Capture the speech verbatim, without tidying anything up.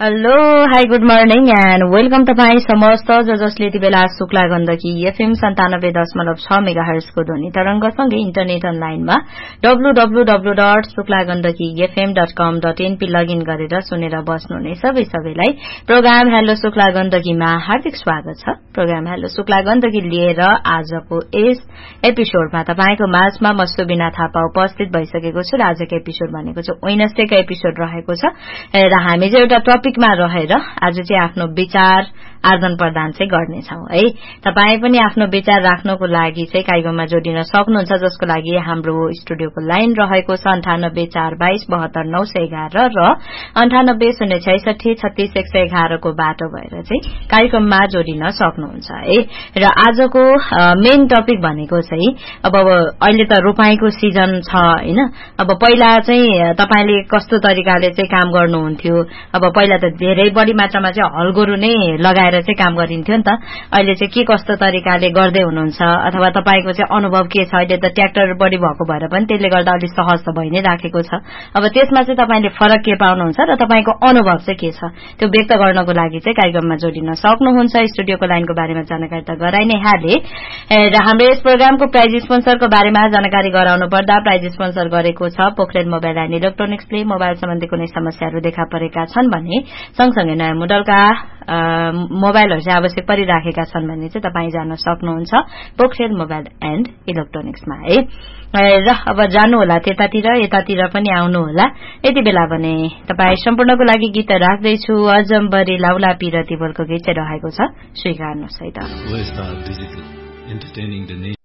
Hello hi good morning and welcome तपाईँ समस्त ज जसले यति बेला शुक्ला गण्डकी एफएम सन्तानब्बे दशमलव छ मेगा हर्जको ध्वनि तरंगसँगै इन्टरनेट अनलाइनमा W W W dot Shukla Gandaki FM dot कम डट एनपी लगइन गरेर सुनेर बस्नुहुने सबै सबैलाई प्रोग्राम हेलो शुक्ला गण्डकीमा हार्दिक स्वागत छ। प्रोग्राम हेलो शुक्ला गण्डकी लिएर आजको यस एपिसोडमा तपाईको माझमा म सुबिना थापा उपस्थित भइसकेको छु र आजको एपिसोड भनेको चाहिँ वेडनेसडेको एपिसोड रहेको छ र हामी चाहिँ एउटा टपिकमा रहेर आज चाहिँ आफ्नो विचार आदान प्रदान चाहिँ गर्नेछौं है। तपाई पनि आफ्नो विचार राख्नको लागि चाहिँ कार्यक्रममा जोडिन सक्नुहुन्छ, जसको लागि हाम्रो स्टुडियोको लाइन रहेको छ अन्ठानब्बे चार बाइस बहत्तर नौ सय एघार र अन्ठानब्बे शून्य छैसठी छत्तीस एक सय एघार को बाटो भएर चाहिँ कार्यक्रममा जोडिन सक्नुहुन्छ है। र आजको मेन टपिक भनेको चाहिँ अब अहिले त रोपाईको सिजन छ हैन। अब पहिला चाहिँ तपाईले कस्तो तरिकाले चाहिँ काम गर्नुहुन्थ्यो, अब पहिला त धेरै बढी मात्रामा चाहिँ हलगोरु नै लगाएर चाहिँ काम गरिन्थ्यो नि त। अहिले चाहिँ के कस्तो तरिकाले गर्दै हुनुहुन्छ अथवा तपाईको चाहिँ अनुभव के छ? अहिले त ट्र्याक्टर बढी भएको भएर पनि त्यसले गर्दा अलि सहज त भइ नै राखेको छ। अब त्यसमा चाहिँ तपाईले फरक के पाउनुहुन्छ र तपाईको अनुभव चाहिँ के छ त्यो व्यक्त गर्नको लागि चाहिँ कार्यक्रममा जोडिन सक्नुहुन्छ। स्टुडियोको लाइनको बारेमा जानकारी त गराइ नै हाले र हाम्रो यस प्रोग्रामको प्राइज स्पोन्सरको बारेमा जानकारी गराउनु पर्दा प्राइज स्पोन्सर गरेको छ पोखरेल मोबाइल एन्ड इलेक्ट्रोनिक्सले। मोबाइल सम्बन्धी कुनै समस्याहरू देखा परेका छन् भने सँगसँगै नयाँ मोडलका मोबाइलहरू चाहिँ आवश्यक परिराखेका छन् भने चाहिँ तपाईँ जान सक्नुहुन्छ पोखरेल मोबाइल एन्ड इलेक्ट्रोनिक्समा है। र अब जानु होला त्यतातिर, यतातिर पनि आउनु होला। यति बेला भने तपाईँ सम्पूर्णको लागि गीत राख्दैछु। अजम्बरी लाउला पिरती बोलको गीत चाहिँ रहेको छ, स्वीकार्नुहोस् है त।